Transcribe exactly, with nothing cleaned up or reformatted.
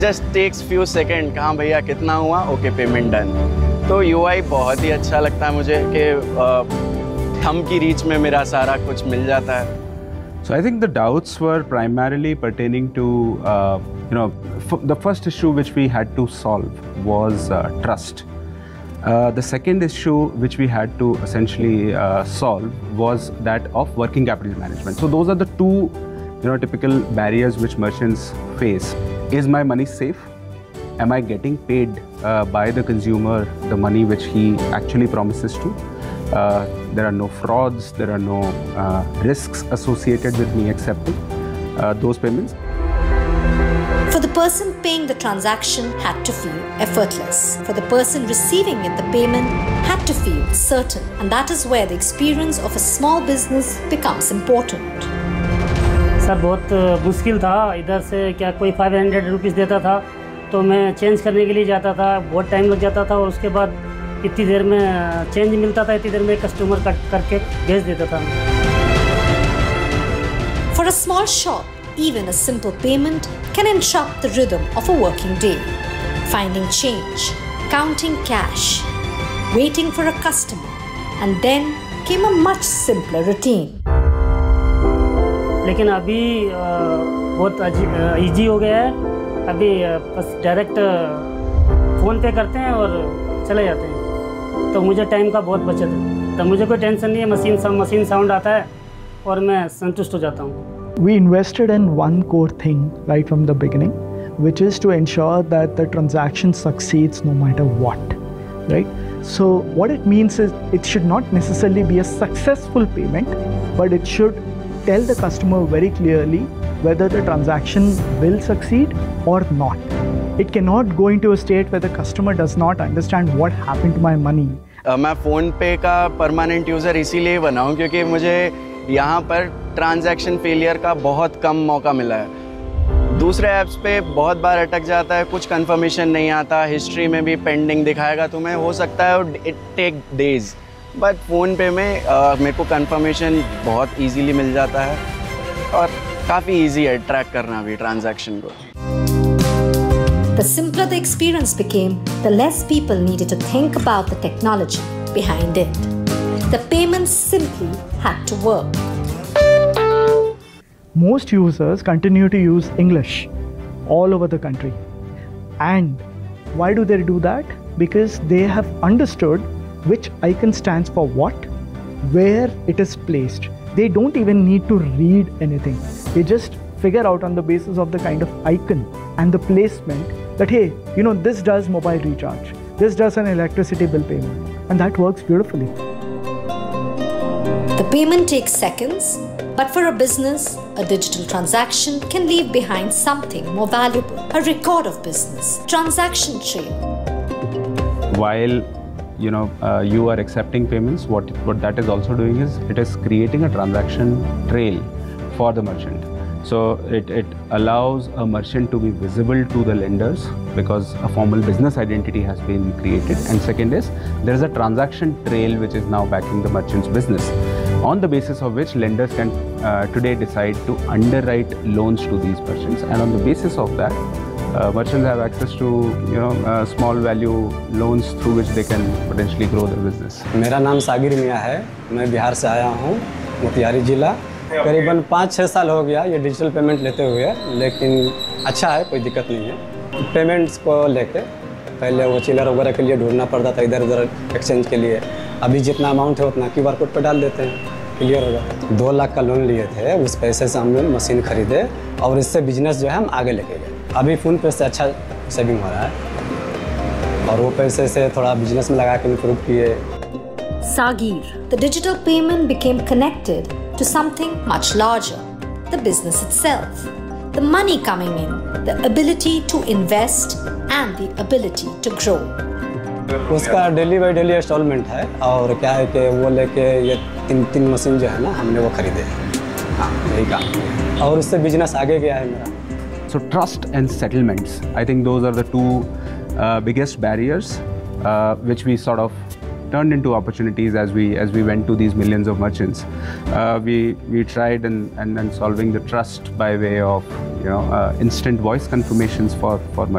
Just takes few second, कहाँ भैया कितना हुआ, ओके पेमेंट डन। तो यूआई बहुत ही अच्छा लगता है मुझे कि थंब की रीच में मेरा सारा कुछ मिल जाता है। So I think the doubts were primarily pertaining to, uh, you know, f the first issue which we had to solve was uh, trust. Uh, the second issue which we had to essentially uh, solve was that of working capital management. So those are the two, you know, typical barriers which merchants face. Is my money safe? Am I getting paid uh, by the consumer the money which he actually promises to? Uh, there are no frauds, there are no uh, risks associated with me accepting uh, those payments. For the person paying the transaction had to feel effortless. For the person receiving it, the payment had to feel certain. And that is where the experience of a small business becomes important. Sir बहुत मुश्किल था, इधर से क्या कोई five hundred rupees देता था तो मैं चेंज करने के लिए जाता था, बहुत टाइम लग जाता था और उसके बाद इतनी देर में चेंज मिलता था, इतनी देर में कस्टमर कट करके भेज देता था। For a small shop, even a simple payment can interrupt the rhythm of a working day. Finding change, counting cash, waiting for a customer, and then came a much simpler routine. लेकिन अभी बहुत easy हो गया है, अभी बस direct phone पे करते हैं और चले जाते हैं, तो मुझे टाइम का बहुत बचत है, तो मुझे कोई टेंशन नहीं है, मशीन मशीन साउंड आता है और मैं संतुष्ट हो जाता हूँ। We invested in one core thing right from the beginning, which is to ensure that the transaction succeeds no matter what, right? So what it means is it should not necessarily be a successful payment, but it should tell the customer very clearly whether the transaction will succeed or not. It cannot go into a state where the customer does not understand what happened to my money. uh, मैं phone पे का permanent user इसीलिए बना हूँ क्योंकि मुझे यहाँ पर ट्रांजैक्शन फेलियर का बहुत कम मौका मिला है। दूसरे ऐप्स पे बहुत बार अटक जाता है, कुछ कंफर्मेशन नहीं आता, हिस्ट्री में भी पेंडिंग दिखाएगा तुम्हें, हो सकता है it take days, but phone पे में uh, मेरे को कंफर्मेशन बहुत इजीली मिल जाता है और काफ़ी इजी है ट्रैक करना भी ट्रांजैक्शन को। The simpler the experience became, the less people needed to think about the technology behind it. The payments simply had to work. Most users continue to use English all over the country. And why do they do that? Because they have understood which icon stands for what, where it is placed. They don't even need to read anything. They just figure out on the basis of the kind of icon and the placement that, hey, you know, this does mobile recharge, this does an electricity bill payment, and that works beautifully. The payment takes seconds, but for a business, a digital transaction can leave behind something more valuable, a record of business, transaction trail. While you know uh, you are accepting payments, what what that is also doing is it is creating a transaction trail for the merchant. So it, it allows a merchant to be visible to the lenders because a formal business identity has been created. And second is there is a transaction trail which is now backing the merchant's business, on the basis of which lenders can uh, today decide to underwrite loans to these merchants, and on the basis of that uh, merchants have access to you know uh, small value loans through which they can potentially grow their business. मेरा नाम सागिर मियाँ है, मैं बिहार से आया हूँ, मोतिहारी जिला। करीबन पाँच छः साल हो गया ये डिजिटल पेमेंट लेते हुए, लेकिन अच्छा है, कोई दिक्कत नहीं है। पेमेंट्स को लेके पहले वो चिल्लर वगैरह के लिए ढूंढना पड़ता था इधर उधर एक्सचेंज के लिए, अभी जितना अमाउंट है उतना क्यू आर कोड पर डाल देते हैं, क्लियर हो जाता है। दो लाख का लोन लिए थे, उस पैसे से हमने मशीन खरीदे और इससे बिजनेस जो है हम आगे लेके गए। अभी फ़ोन पे से अच्छा सेविंग हो रहा है और वो पैसे से थोड़ा बिजनेस में लगा के इम्प्रूव किए। Sagir, the digital payment became connected to something much larger, the business itself. The money coming in, the ability to invest and the ability to grow. उसका डेली बाई डेली इंस्टॉलमेंट है और क्या है कि वो लेके ये तीन तीन मशीन जो है ना हमने वो खरीदे हैं। हाँ, यही काम और उससे बिजनेस आगे गया है मेरा। So trust and settlements, I think those are the two uh, biggest barriers uh, which we sort of turned into opportunities as we as we went to these millions of merchants. Uh, we we tried and, and and solving the trust by way of you know uh, instant voice confirmations for for merchants.